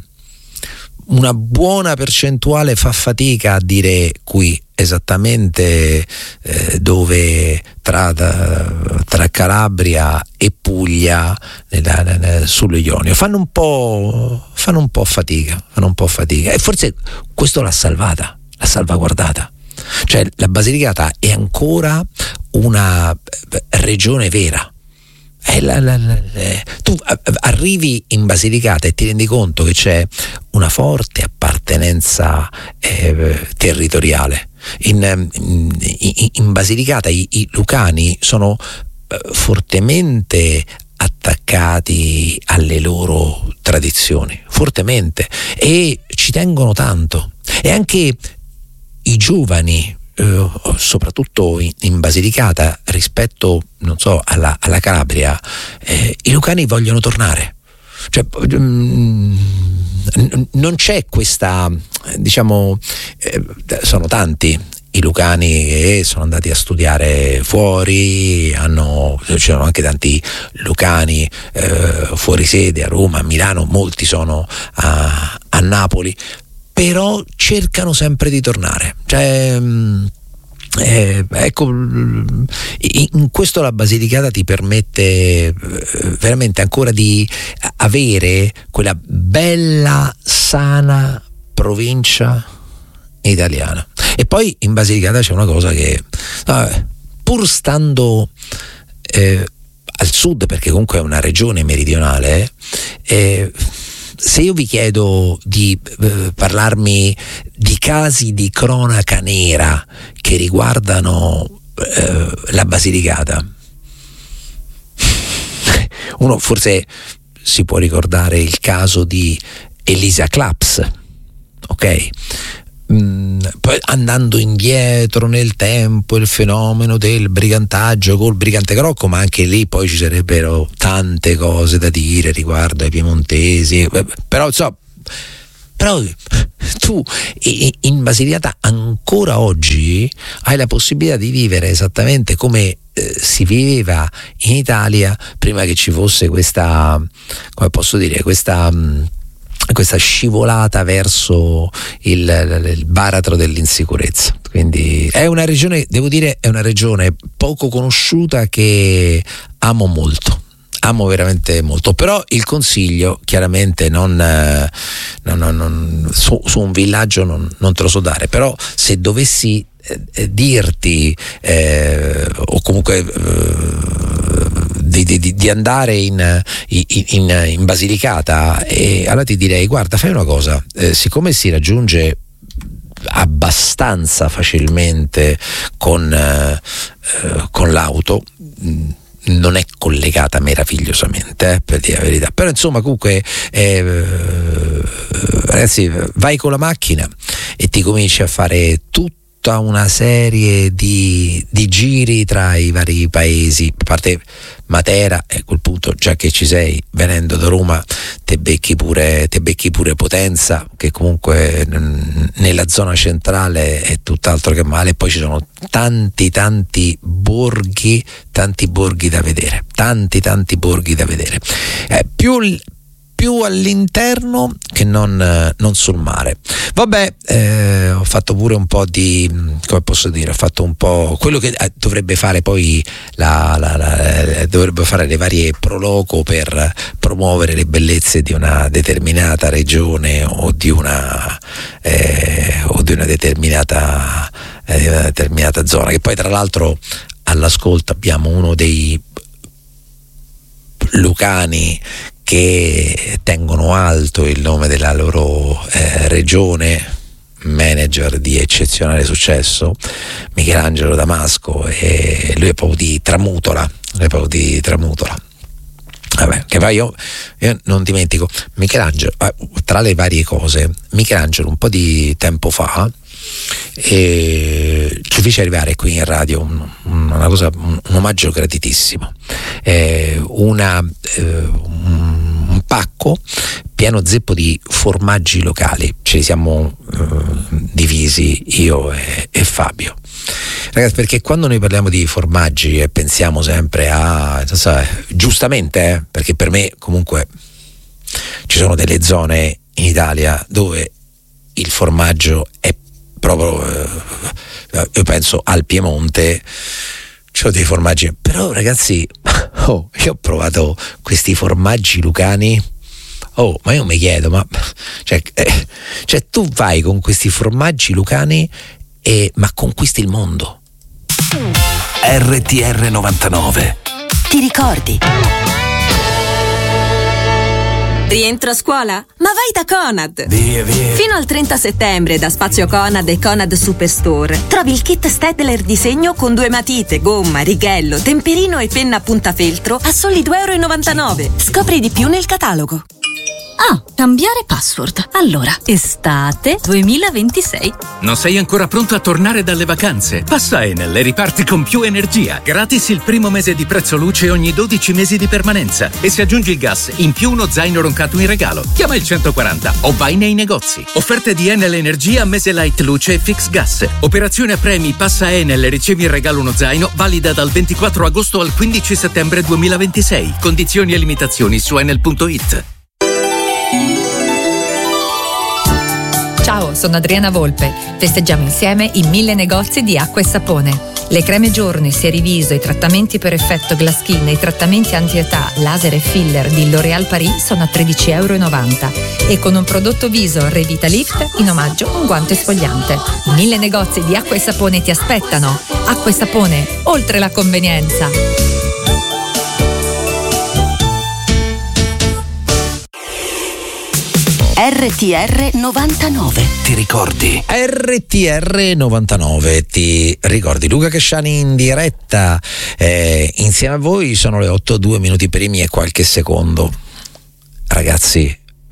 una buona percentuale fa fatica a dire qui, esattamente eh, dove tra, tra Calabria e Puglia nella, nella, sullo Ionio. Fanno un po' fanno un po' fatica, fanno un po' fatica. E forse questo l'ha salvata, l'ha salvaguardata. Cioè la Basilicata è ancora una regione vera. Eh, la, la, la, la, tu arrivi in Basilicata e ti rendi conto che c'è una forte appartenenza eh, territoriale. In, in, in Basilicata i, i lucani sono eh, fortemente attaccati alle loro tradizioni, fortemente, e ci tengono tanto. E anche i giovani, Uh, soprattutto in, in Basilicata, rispetto, non so, alla, alla Calabria, eh, i lucani vogliono tornare. Cioè, um, n- non c'è questa, diciamo, eh, sono tanti i lucani che sono andati a studiare fuori, hanno, ci sono anche tanti lucani eh, fuori sede, a Roma, a Milano, molti sono a, a Napoli, però cercano sempre di tornare. Cioè, eh, ecco, in questo la Basilicata ti permette veramente ancora di avere quella bella, sana provincia italiana. E poi in Basilicata c'è una cosa che, vabbè, pur stando eh, al sud, perché comunque è una regione meridionale, eh, se io vi chiedo di eh, parlarmi di casi di cronaca nera che riguardano eh, la Basilicata, uno forse si può ricordare il caso di Elisa Claps, ok? Mm, poi andando indietro nel tempo, il fenomeno del brigantaggio col brigante Crocco, ma anche lì poi ci sarebbero tante cose da dire riguardo ai piemontesi, però insomma, però tu in Basilicata ancora oggi hai la possibilità di vivere esattamente come eh, si viveva in Italia prima che ci fosse questa, come posso dire, questa mh, questa scivolata verso il, il baratro dell'insicurezza. Quindi è una regione, devo dire, è una regione poco conosciuta che amo molto. Amo veramente molto, però il consiglio chiaramente non, non, non, non su, su un villaggio non, non te lo so dare, però se dovessi eh, dirti eh, o comunque eh, di, di, di andare in, in, in Basilicata, e allora ti direi guarda, fai una cosa, eh, siccome si raggiunge abbastanza facilmente con, eh, con l'auto, non è collegata meravigliosamente, eh, per dire la verità, però insomma comunque eh, ragazzi, vai con la macchina e ti cominci a fare tutta una serie di, di giri tra i vari paesi, a parte Matera, e a quel punto, già che ci sei, venendo da Roma te becchi pure, te becchi pure Potenza, che comunque n- nella zona centrale è tutt'altro che male. Poi ci sono tanti tanti borghi, tanti borghi da vedere, tanti tanti borghi da vedere, eh, più più all'interno che non, non sul mare. Vabbè, eh, ho fatto pure un po' di, come posso dire, ho fatto un po' quello che dovrebbe fare poi la, la, la dovrebbe fare le varie proloco per promuovere le bellezze di una determinata regione o di una eh, o di una determinata eh, di una determinata zona, che poi tra l'altro all'ascolto abbiamo uno dei lucani che tengono alto il nome della loro eh, regione, manager di eccezionale successo, Michelangelo Damasco, e lui è proprio di Tramutola, lui è proprio di Tramutola. Vabbè, che poi io, io non dimentico Michelangelo, tra le varie cose, Michelangelo un po' di tempo fa e ci fece arrivare qui in radio un, una cosa, un, un omaggio gratitissimo, eh, una eh, un, un pacco pieno zeppo di formaggi locali. Ce li siamo eh, divisi io e, e Fabio, ragazzi, perché quando noi parliamo di formaggi e pensiamo sempre a, so, giustamente, eh, perché per me comunque ci sono delle zone in Italia dove il formaggio è proprio, eh, io penso al Piemonte, c'ho dei formaggi, però ragazzi, oh, io ho provato questi formaggi lucani, oh, ma io mi chiedo, ma cioè, eh, cioè tu vai con questi formaggi lucani e ma conquisti il mondo. R T R novantanove. Ti ricordi? Rientro a scuola? Ma vai da Conad! Via, via. Fino al trenta settembre da Spazio Conad e Conad Superstore trovi il kit Stedler disegno con due matite, gomma, righello, temperino e penna a puntafeltro a soli due e novantanove euro. Scopri di più nel catalogo. Ah, cambiare password. Allora, estate duemilaventisei. Non sei ancora pronto a tornare dalle vacanze? Passa Enel e riparti con più energia. Gratis il primo mese di prezzo luce ogni dodici mesi di permanenza. E se aggiungi il gas, in più uno zaino roncato in regalo. Chiama il centoquaranta o vai nei negozi. Offerte di Enel Energia, mese light luce e fix gas. Operazione a premi, passa Enel e ricevi in regalo uno zaino, valida dal ventiquattro agosto al quindici settembre duemilaventisei. Condizioni e limitazioni su enel punto it. Ciao, sono Adriana Volpe. Festeggiamo insieme i mille negozi di acqua e sapone. Le creme giorni, seriviso, i trattamenti per effetto glass skin e i trattamenti anti-età, laser e filler di L'Oréal Paris sono a tredici e novanta euro. E con un prodotto viso Revitalift, in omaggio un guanto esfoliante. Mille negozi di acqua e sapone ti aspettano. Acqua e sapone, oltre la convenienza. R T R novantanove. Ti ricordi? R T R novantanove, ti ricordi? Luca Casciani in diretta eh, insieme a voi. Sono le otto, due minuti primi e qualche secondo. Ragazzi,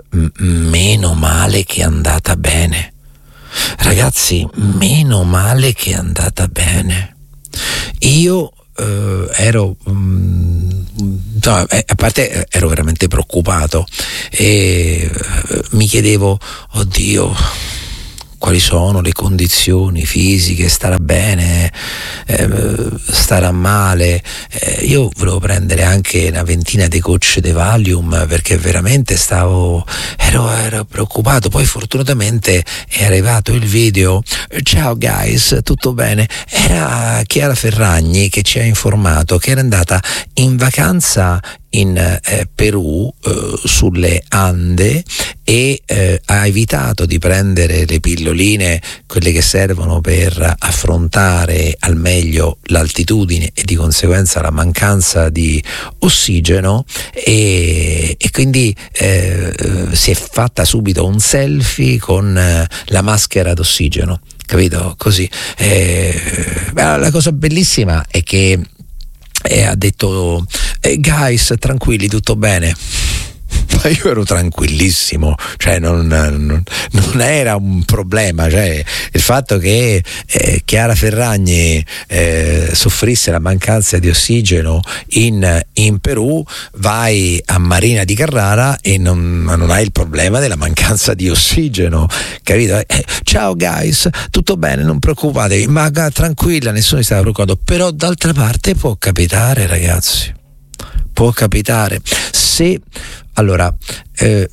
m- meno male che è andata bene. Ragazzi, meno male che è andata bene. Io eh, ero mh, no, a parte ero veramente preoccupato e eh, mi chiedevo, oddio, quali sono le condizioni fisiche, starà bene, eh, starà male. Eh, io volevo prendere anche una ventina di gocce di Valium perché veramente stavo, ero, ero preoccupato. Poi fortunatamente è arrivato il video. Ciao guys, tutto bene? Era Chiara Ferragni che ci ha informato che era andata in vacanza in eh, Perù, eh, sulle Ande, e eh, ha evitato di prendere le pilloline, quelle che servono per affrontare al meglio l'altitudine e di conseguenza la mancanza di ossigeno, e, e quindi eh, si è fatta subito un selfie con eh, la maschera d'ossigeno, capito? Così. Eh, la cosa bellissima è che e ha detto eh, guys, tranquilli, tutto bene. Ma io ero tranquillissimo, cioè non, non, non era un problema, cioè il fatto che eh, Chiara Ferragni eh, soffrisse la mancanza di ossigeno in, in Perù, vai a Marina di Carrara e non, non hai il problema della mancanza di ossigeno, capito? Eh, ciao guys, tutto bene, non preoccupatevi, ma tranquilla, nessuno si stava preoccupando. Però d'altra parte può capitare, ragazzi, può capitare. Se allora eh,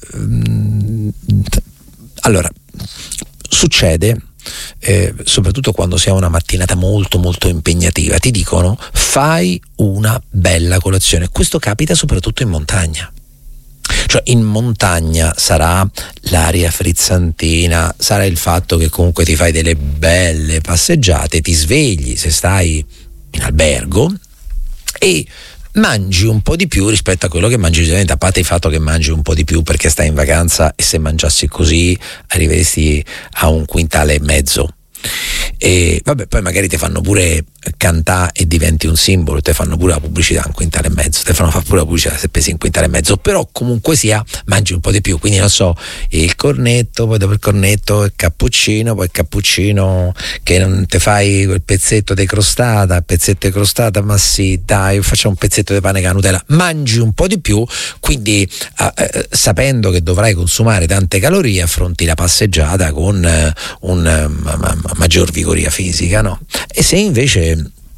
allora succede eh, soprattutto quando si ha una mattinata molto molto impegnativa, ti dicono fai una bella colazione. Questo capita soprattutto in montagna. Cioè in montagna sarà l'aria frizzantina, sarà il fatto che comunque ti fai delle belle passeggiate, ti svegli se stai in albergo e mangi un po' di più rispetto a quello che mangi generalmente, a parte il fatto che mangi un po' di più perché stai in vacanza, e se mangiassi così arriveresti a un quintale e mezzo. E vabbè, poi magari ti fanno pure cantare e diventi un simbolo, te fanno pure la pubblicità un quintale e mezzo, te fanno fare pure la pubblicità se pesi un quintale e mezzo, però comunque sia mangi un po' di più, quindi non so, il cornetto, poi dopo il cornetto il cappuccino, poi il cappuccino che non te fai quel pezzetto di crostata, pezzetto di crostata, ma sì dai, facciamo un pezzetto di pane con la Nutella, mangi un po' di più, quindi eh, sapendo che dovrai consumare tante calorie affronti la passeggiata con eh, un eh, ma, ma, maggior vigoria fisica, no? E se invece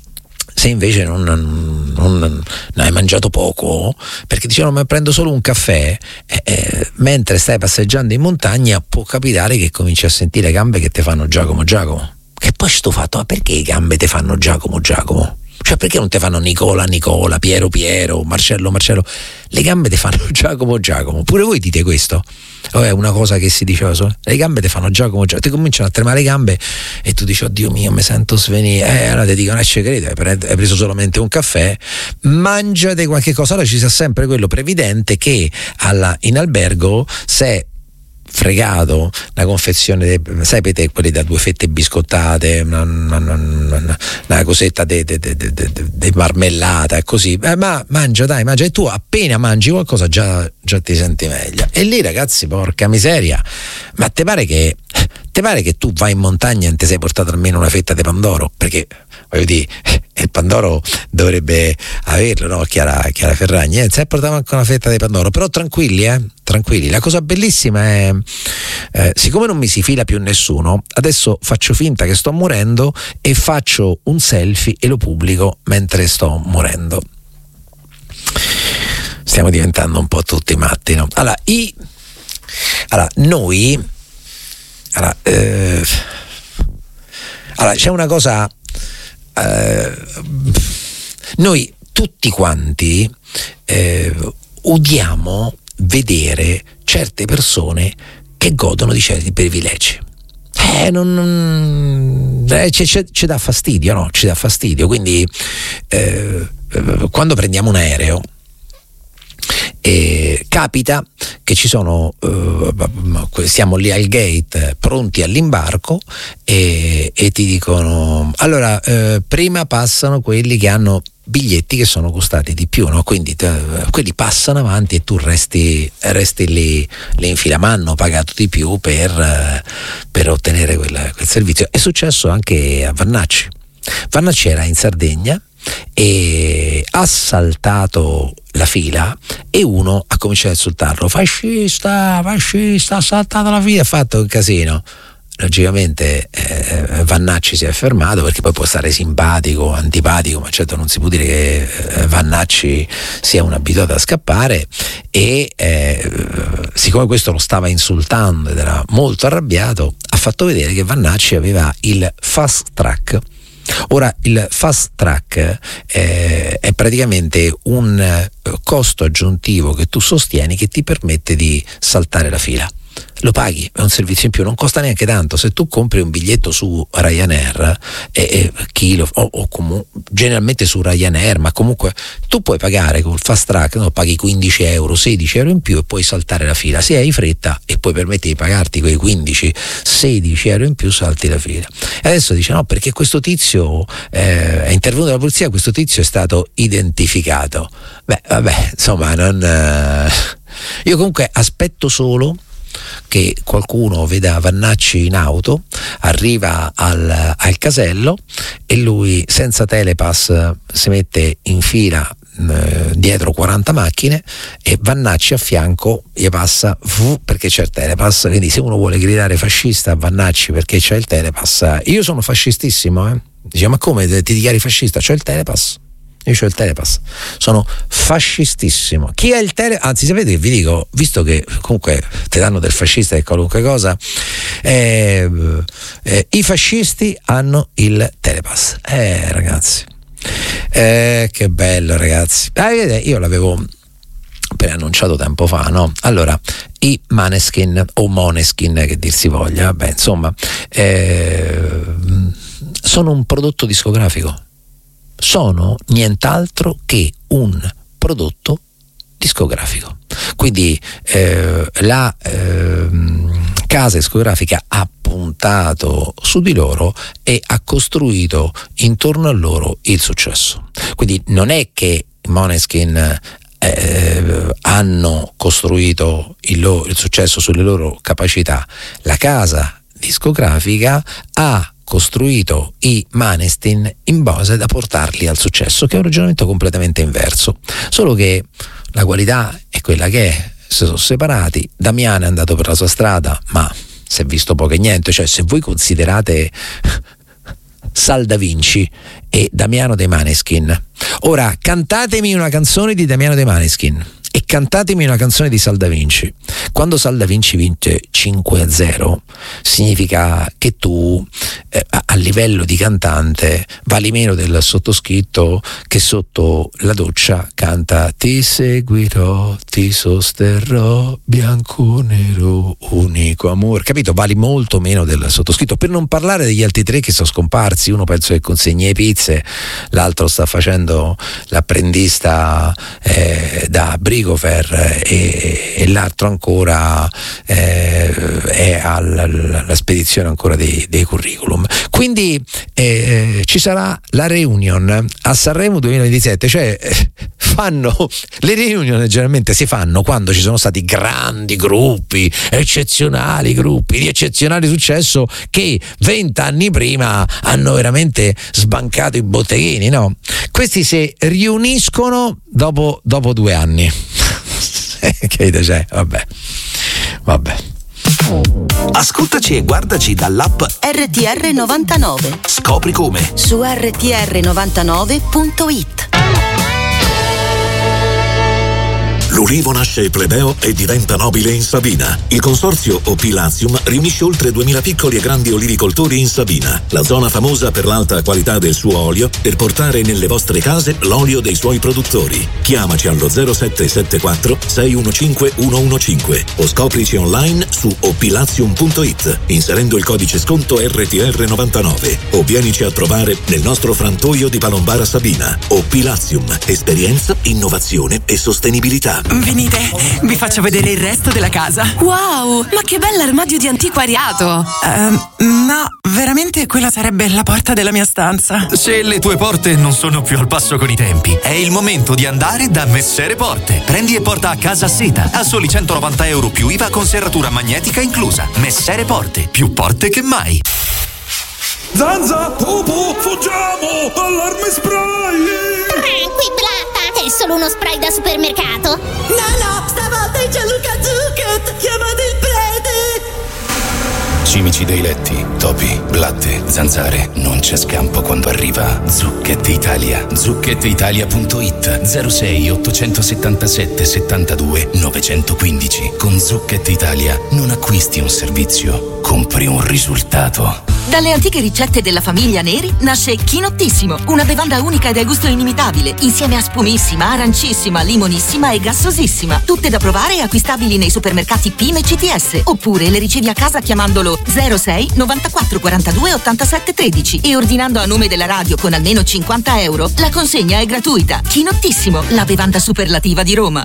se invece non, non, non hai mangiato poco perché dicevano ma prendo solo un caffè, eh, eh, mentre stai passeggiando in montagna può capitare che cominci a sentire le gambe che ti fanno Giacomo Giacomo, che poi sto fatto, ma perché le gambe ti fanno Giacomo Giacomo? Cioè perché non ti fanno Nicola Nicola, Piero Piero, Marcello Marcello? Le gambe ti fanno Giacomo Giacomo. Pure voi dite questo? O è una cosa che si diceva solo? Le gambe ti fanno Giacomo Giacomo. Ti cominciano a tremare le gambe e tu dici oddio mio, mi sento svenire. Eh, allora ti dicono, eh, ci credo, hai preso solamente un caffè, mangiate qualche cosa. Allora ci sta sempre quello previdente che alla, in albergo, se fregato una confezione, de, sapete, quelli da due fette biscottate, una, una, una, una cosetta di marmellata e così, eh, ma mangia dai, mangia, e tu appena mangi qualcosa già, già ti senti meglio. E lì ragazzi, porca miseria, ma te pare che te pare che tu vai in montagna e ti sei portato almeno una fetta di pandoro? Perché voglio dire, il pandoro dovrebbe averlo, no? Chiara, Chiara Ferragni, eh, si è portato anche una fetta di pandoro, però tranquilli, eh, tranquilli. La cosa bellissima è, eh, siccome non mi si fila più nessuno, adesso faccio finta che sto morendo e faccio un selfie e lo pubblico mentre sto morendo. Stiamo diventando un po' tutti matti, no? Allora, i, allora noi, allora, eh, allora c'è una cosa. Uh, noi tutti quanti eh, odiamo vedere certe persone che godono di certi privilegi. Eh, non, non eh, ci dà fastidio, no? Ci dà fastidio. Quindi eh, quando prendiamo un aereo e capita che ci sono uh, siamo lì al gate pronti all'imbarco e, e ti dicono curriculum. Allora, eh, prima passano quelli che hanno biglietti che sono costati di più, no? Quindi te, quelli passano avanti e tu resti, resti lì, lì in fila, ma hanno pagato di più per, per ottenere quel, quel servizio. È successo anche a Vannacci. Vannacci era in Sardegna e ha saltato la fila e uno ha cominciato a insultarlo: fascista, fascista, ha saltato la fila, ha fatto un casino. Logicamente eh, Vannacci si è fermato, perché poi può stare simpatico, antipatico, ma certo non si può dire che eh, Vannacci sia un abituato a scappare, e eh, siccome questo lo stava insultando ed era molto arrabbiato, ha fatto vedere che Vannacci aveva il fast track. Ora, il fast track eh, è praticamente un eh, costo aggiuntivo che tu sostieni, che ti permette di saltare la fila. Lo paghi, è un servizio in più, non costa neanche tanto. Se tu compri un biglietto su Ryanair e, e chilo, o, o comu- generalmente su Ryanair, ma comunque tu puoi pagare col fast track, no? Paghi quindici euro, sedici euro in più e puoi saltare la fila. Se hai fretta e poi permetti di pagarti quei quindici sedici euro in più, salti la fila. E adesso dice no, perché questo tizio eh, è intervenuto la polizia, questo tizio è stato identificato. Beh, vabbè, insomma, non eh... io comunque aspetto solo che qualcuno veda Vannacci in auto, arriva al, al casello e lui senza telepass si mette in fila eh, dietro quaranta macchine e Vannacci a fianco gli passa v, perché c'è il telepass. Quindi se uno vuole gridare fascista a Vannacci perché c'è il telepass, io sono fascistissimo, eh? Dice, ma come ti dichiari fascista? C'ho il telepass. Io c'ho il telepass, sono fascistissimo. Chi ha il telepass? Anzi, sapete che vi dico, visto che comunque ti danno del fascista e qualunque cosa, eh, eh, i fascisti hanno il telepass. Eh ragazzi, eh, che bello ragazzi. Ah, vedete, io l'avevo preannunciato tempo fa, no? Allora, i Maneskin o Moneskin che dir si voglia, beh, insomma, eh, sono un prodotto discografico. Sono nient'altro che un prodotto discografico. Quindi eh, la eh, casa discografica ha puntato su di loro e ha costruito intorno a loro il successo. Quindi non è che Måneskin eh, hanno costruito il, loro, il successo sulle loro capacità, la casa discografica ha costruito i Måneskin in base da portarli al successo, che è un ragionamento completamente inverso, solo che la qualità è quella che è. Si sono separati, Damiano è andato per la sua strada, ma si è visto poco e niente. Cioè, se voi considerate Sal Da Vinci e Damiano dei Måneskin, ora cantatemi una canzone di Damiano dei Måneskin e cantatemi una canzone di Sal Da Vinci. Quando Sal Da Vinci vince cinque a zero significa che tu eh, a livello di cantante vali meno del sottoscritto, che sotto la doccia canta ti seguirò, ti sosterrò, bianco nero, unico amore, capito? Vali molto meno del sottoscritto, per non parlare degli altri tre che sono scomparsi. Uno penso che consegni le pizze, l'altro sta facendo l'apprendista eh, da Brigofer e, e l'altro ancora eh, è alla spedizione ancora dei, dei curriculum. Quindi eh, ci sarà la reunion a Sanremo duemilaventisette, cioè eh, fanno le reunion generalmente si fanno quando ci sono stati grandi gruppi, eccezionali gruppi di eccezionale successo che vent'anni prima hanno veramente sbancato i botteghini, no? Questi si riuniscono dopo, dopo due anni. Che cioè, vabbè, vabbè. Ascoltaci e guardaci dall'app R T R novantanove. Scopri come Su R T R novantanove punto it. L'ulivo nasce plebeo e diventa nobile in Sabina. Il consorzio Opilazium riunisce oltre duemila piccoli e grandi olivicoltori in Sabina, la zona famosa per l'alta qualità del suo olio, per portare nelle vostre case l'olio dei suoi produttori. Chiamaci allo zero sette sette quattro sei uno cinque uno uno cinque o scoprici online su opilazium punto it inserendo il codice sconto R T R novantanove o vienici a trovare nel nostro frantoio di Palombara Sabina. Opilazium, esperienza, innovazione e sostenibilità. Venite, vi faccio vedere il resto della casa. Wow, ma che bell'armadio di antiquariato! Uh, no, veramente quella sarebbe la porta della mia stanza. Se le tue porte non sono più al passo con i tempi, è il momento di andare da Messere Porte. Prendi e porta a casa seta a soli centonovanta euro più I V A con serratura magnetica inclusa. Messere Porte, più porte che mai. Zanza, topo, fuggiamo! Allarme spray! Tranqui, Blatta, è solo uno spray da supermercato. No, no, stavolta è Gianluca Zucchet! Chiamate il prete! Cimici dei letti, topi, blatte, zanzare, non c'è scampo quando arriva Zucchet Italia. zucchet italia punto it zero sei ottocentosettantasette settantadue novecentoquindici. Con Zucchet Italia non acquisti un servizio, compri un risultato. Dalle antiche ricette della famiglia Neri nasce Chinottissimo, una bevanda unica e dal gusto inimitabile, insieme a spumissima, arancissima, limonissima e gassosissima. Tutte da provare e acquistabili nei supermercati P I M e C T S. Oppure le ricevi a casa chiamandolo zero sei novantaquattro quarantadue ottantasette tredici e ordinando a nome della radio con almeno cinquanta euro. La consegna è gratuita. Chinottissimo, la bevanda superlativa di Roma.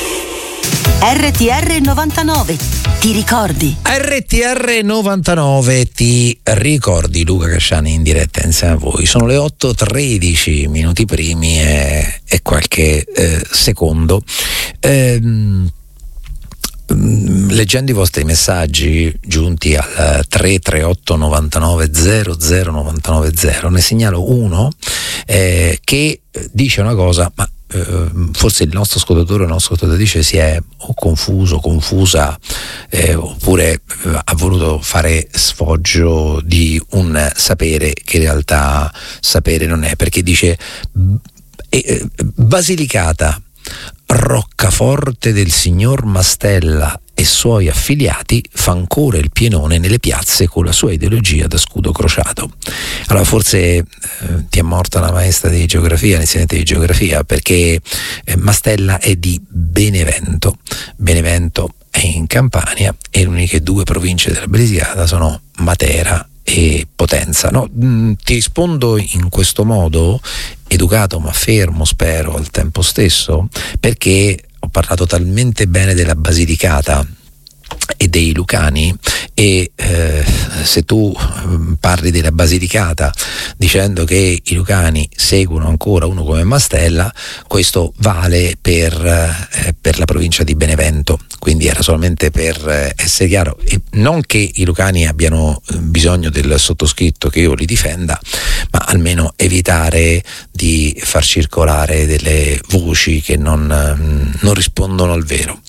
R T R novantanove, ti ricordi? R T R novantanove, ti ricordi? Luca Casciani in diretta insieme a voi. Sono le otto e tredici minuti primi e, e qualche eh, secondo. Ehm, leggendo i vostri messaggi giunti al tre tre otto novantanove zero zero novantanove zero, ne segnalo uno eh, che dice una cosa, ma Uh, forse il nostro ascoltatore o la nostra ascoltatrice si è o confuso, confusa eh, oppure uh, ha voluto fare sfoggio di un sapere che in realtà sapere non è, perché dice eh, Basilicata, roccaforte del signor Mastella e suoi affiliati, fa ancora il pienone nelle piazze con la sua ideologia da scudo crociato. Allora forse eh, ti è morta la maestra di geografia, l'insegnante di geografia, perché eh, Mastella è di Benevento. Benevento è in Campania e le uniche due province della Basilicata sono Matera e Potenza. No, mh, ti rispondo in questo modo, educato ma fermo, spero al tempo stesso, perché ho parlato talmente bene della Basilicata e dei Lucani e eh, se tu eh, parli della Basilicata dicendo che i Lucani seguono ancora uno come Mastella, questo vale per, eh, per la provincia di Benevento, quindi era solamente per eh, essere chiaro, e non che i Lucani abbiano bisogno del sottoscritto che io li difenda, ma almeno evitare di far circolare delle voci che non, non rispondono al vero.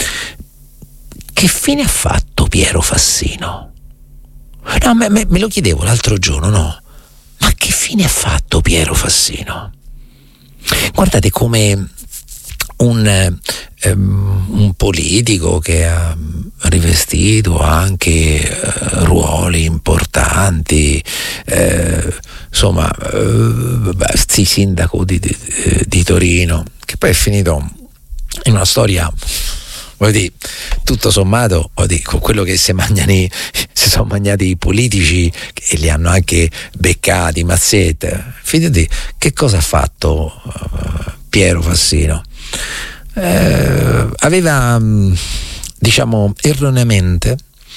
Che fine ha fatto Piero Fassino? No, me, me, me lo chiedevo l'altro giorno, no? Ma che fine ha fatto Piero Fassino? Guardate come un, um, un politico che ha rivestito anche uh, ruoli importanti, uh, insomma, uh, sì, sindaco di, di, di Torino, che poi è finito in una storia, voglio dire, tutto sommato, dire, con quello che si mangiano, si sono mangiati i politici e li hanno anche beccati, Mazzetta. Fidati, che cosa ha fatto uh, Piero Fassino? Eh, aveva, diciamo, erroneamente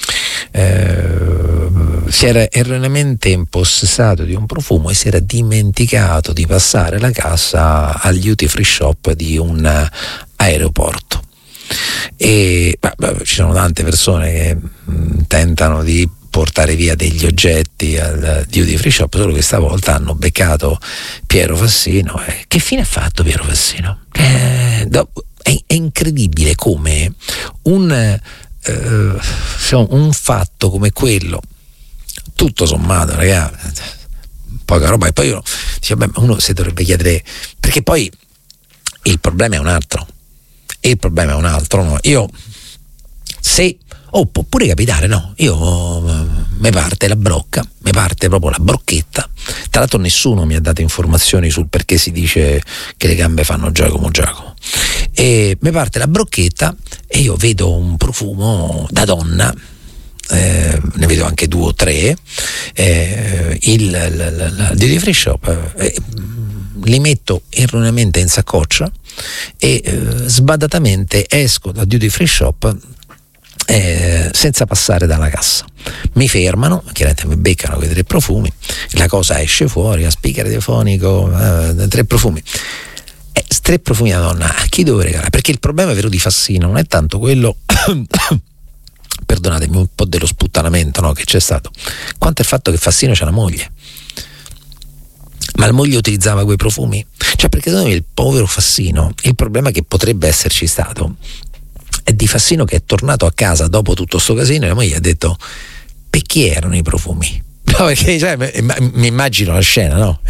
eh, si era erroneamente impossessato di un profumo e si era dimenticato di passare la cassa al duty free shop di un aeroporto. E beh, beh, ci sono tante persone che mh, tentano di portare via degli oggetti al duty free shop, solo che stavolta hanno beccato Piero Fassino. Eh, che fine ha fatto Piero Fassino? Eh, do, è, è incredibile come un, eh, un fatto come quello, tutto sommato, ragazzi, poca roba, e poi uno dice, beh, uno si dovrebbe chiedere, perché poi il problema è un altro. E il problema è un altro, no? Io, se, oh, può pure capitare, no? Io, uh, mi parte la brocca, mi parte proprio la brocchetta. Tra l'altro nessuno mi ha dato informazioni sul perché si dice che le gambe fanno Giacomo Giacomo. E mi parte la brocchetta e io vedo un profumo da donna, eh, ne vedo anche due o tre, eh, il, il, il, il duty free shop, eh, li metto erroneamente in saccoccia e eh, sbadatamente esco da duty free shop eh, senza passare dalla cassa. Mi fermano, chiaramente mi beccano quei tre profumi, la cosa esce fuori, a speaker telefonico, eh, tre profumi. Eh, tre profumi da donna, a chi devo regalare? Perché il problema vero di Fassino non è tanto quello perdonatemi, un po' dello sputtanamento, no, che c'è stato, quanto il fatto che Fassino c'ha una moglie. Ma la moglie utilizzava quei profumi? Cioè, perché secondo me il povero Fassino, il problema che potrebbe esserci stato è di Fassino che è tornato a casa dopo tutto sto casino e la moglie ha detto: perché erano i profumi? No, perché cioè, mi immagino la scena, no?